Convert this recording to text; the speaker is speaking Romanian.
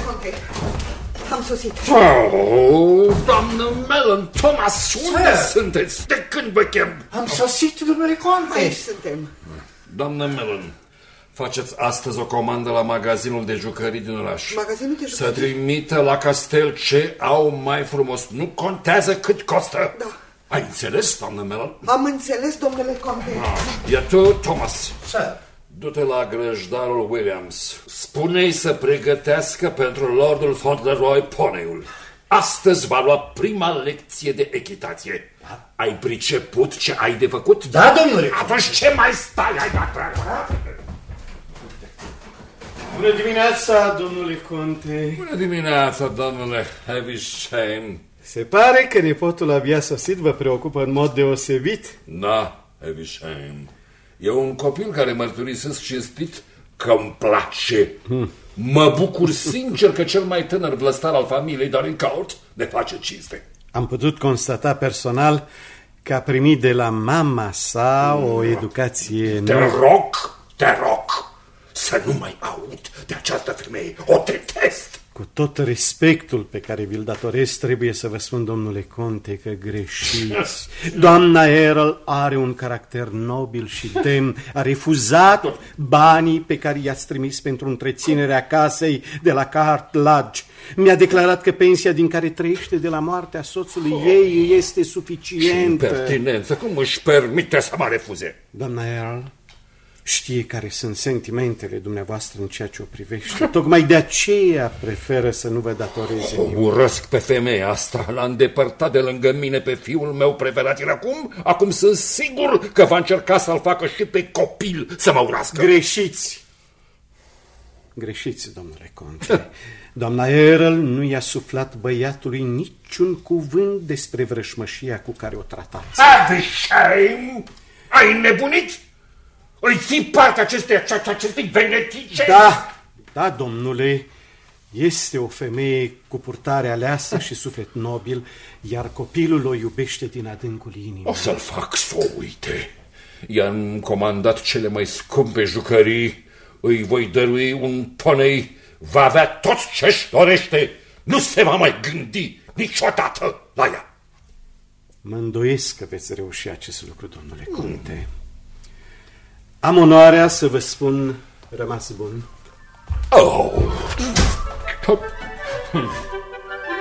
Conte, am sosit. Oh, doamnă Mellon, Thomas, unde sunteți? De când vă chem? Am sosit, domnule Conte. Aici suntem. Doamnă Mellon, faceți astăzi o comandă la magazinul de jucării din oraș. Magazinul de jucării? Să trimită la castel ce au mai frumos. Nu contează cât costă. Da. Ai înțeles, doamnă Mellon? Am înțeles, domnule Conte. Iar tu, Thomas, Sir. du-te la grăjdarul Williams. Spune-i să pregătească pentru Lordul Fauntleroy poneiul. Astăzi va lua prima lecție de echitație. Ai priceput ce ai de făcut? Da, domnule. Atunci ce mai stai? Bună dimineața, domnule Conte. Bună dimineața, domnule Havisham. Se pare că nepotul abia sosit vă preocupă în mod deosebit. Da, Havisham. E un copil care mărturisesc cinstit că îmi place. Mă bucur sincer că cel mai tânăr vlăstar al familiei Dorincourt ne face cinste. Am putut constata personal că a primit de la mama sa o educație Te rog să nu mai aud de această femeie. O detest. Cu tot respectul pe care vi-l datorez, trebuie să vă spun, domnule Conte, că greșiți. Doamna Errol are un caracter nobil și demn. A refuzat banii pe care i-ați trimis pentru întreținerea casei de la Cart Lodge. Mi-a declarat că pensia din care trăiește de la moartea soțului ei este suficientă. Ce impertinență! Cum își permite să mă refuze? Doamna Errol știe care sunt sentimentele dumneavoastră în ceea ce o privește. Tocmai de aceea preferă să nu vă datoreze nimic. Urăsc pe femeia asta. L-a îndepărtat de lângă mine pe fiul meu preferat. Iar acum sunt sigur că va încerca să-l facă și pe copil să mă urască. Greșiți, domnule Conte. Doamna Errol nu i-a suflat băiatului niciun cuvânt despre vrășmășia cu care o tratați. Havisham! Ai nebunit? Îi ții parte acestei venetice? Da, domnule, este o femeie cu purtare aleasă și suflet nobil, iar copilul o iubește din adâncul inimii. O să-l fac să o uite. I-am comandat cele mai scumpe jucării, îi voi dărui un ponei, va avea tot ce-și dorește, nu se va mai gândi niciodată la ea. Mă îndoiesc că veți reuși acest lucru, domnule Conte. Am onoarea să vă spun rămas bun. Oh!